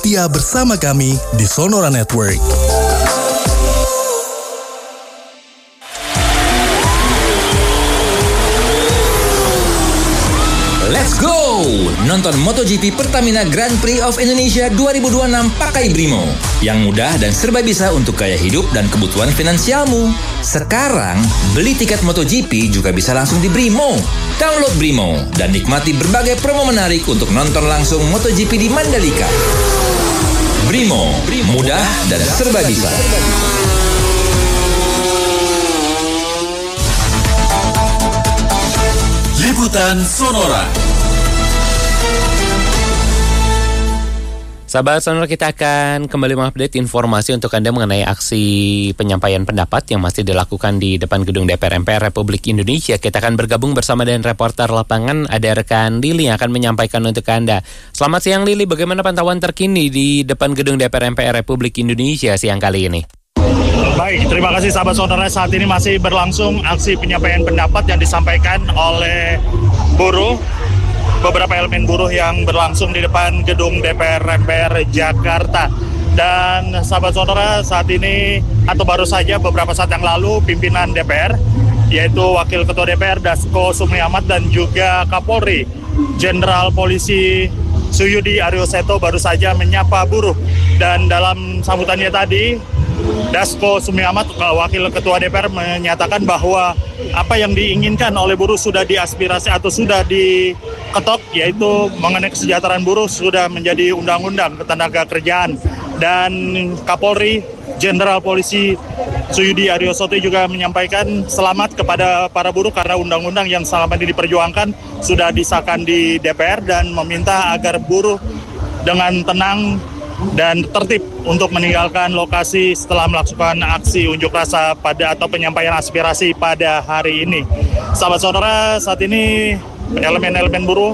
Setia bersama kami di Sonora Network. Let's go! Nonton MotoGP Pertamina Grand Prix of Indonesia 2026 pakai Brimo. Yang mudah dan serba bisa untuk gaya hidup dan kebutuhan finansialmu. Sekarang, beli tiket MotoGP juga bisa langsung di Brimo. Download Brimo dan nikmati berbagai promo menarik untuk nonton langsung MotoGP di Mandalika. Brimo, mudah dan serba bisa. Liputan Sonora. Sahabat Sonora, kita akan kembali mengupdate informasi untuk Anda mengenai aksi penyampaian pendapat yang masih dilakukan di depan gedung DPR MPR Republik Indonesia. Kita akan bergabung bersama dengan reporter lapangan, ada rekan Lili yang akan menyampaikan untuk Anda. Selamat siang Lili, bagaimana pantauan terkini di depan gedung DPR MPR Republik Indonesia siang kali ini? Baik, terima kasih sahabat Sonora. Saat ini masih berlangsung aksi penyampaian pendapat yang disampaikan oleh buruh. Beberapa elemen buruh yang berlangsung di depan gedung DPR MPR Jakarta. Dan sahabat Sonora, saat ini atau baru saja beberapa saat yang lalu pimpinan DPR, yaitu Wakil Ketua DPR Dasko Supmiamat dan juga Kapolri Jenderal Polisi Suyudi Aryoseto baru saja menyapa buruh. Dan dalam sambutannya tadi, Dasko Supmiamat, Wakil Ketua DPR, menyatakan bahwa apa yang diinginkan oleh buruh sudah diaspirasi atau sudah diketok, yaitu mengenai kesejahteraan buruh sudah menjadi undang-undang ketenaga kerjaan. Dan Kapolri Jenderal Polisi Suyudi Aryoseto juga menyampaikan selamat kepada para buruh karena undang-undang yang selama ini diperjuangkan sudah disahkan di DPR dan meminta agar buruh dengan tenang dan tertib untuk meninggalkan lokasi setelah melakukan aksi unjuk rasa atau penyampaian aspirasi pada hari ini. Sahabat Sonora, saat ini elemen-elemen buruh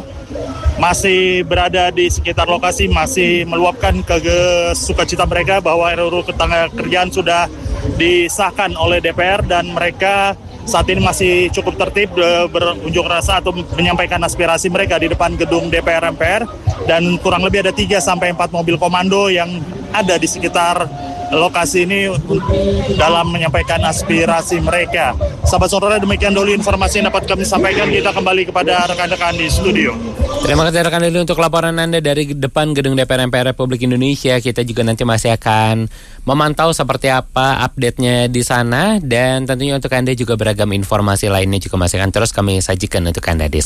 masih berada di sekitar lokasi, masih meluapkan sukacita mereka bahwa RUU Ketenaga Kerjaan sudah disahkan oleh DPR dan mereka saat ini masih cukup tertib berunjuk rasa atau menyampaikan aspirasi mereka di depan gedung DPR MPR, dan kurang lebih ada 3-4 mobil komando yang ada di sekitar lokasi ini dalam menyampaikan aspirasi mereka. Sahabat Sonora, demikian dulu informasi yang dapat kami sampaikan. Kita kembali kepada rekan-rekan di studio. Terima kasih rekan Lili untuk laporan Anda dari depan gedung DPR MPR Republik Indonesia. Kita juga nanti masih akan memantau seperti apa update-nya di sana, dan tentunya untuk Anda juga beragam informasi lainnya juga masih akan terus kami sajikan untuk Anda di